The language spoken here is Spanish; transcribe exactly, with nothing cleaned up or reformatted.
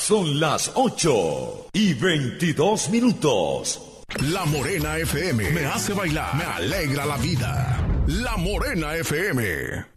Son las ocho y veintidós minutos. La Morena F M me hace bailar, me alegra la vida. La Morena F M.